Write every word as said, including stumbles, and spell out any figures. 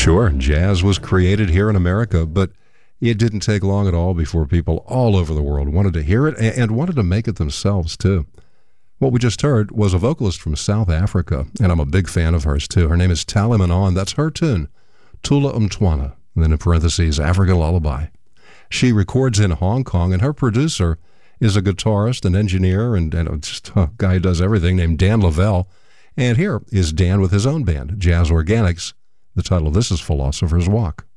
Sure, jazz was created here in America, but it didn't take long at all before people all over the world wanted to hear it and wanted to make it themselves, too. What we just heard was a vocalist from South Africa, and I'm a big fan of hers, too. Her name is Tali Manon. That's her tune, Tula Umtwana, and then in parentheses, African Lullaby. She records in Hong Kong, and her producer is a guitarist, an engineer, and, and just a guy who does everything named Dan Lavelle. And here is Dan with his own band, Jazz Organics. The title of this is Philosopher's Walk.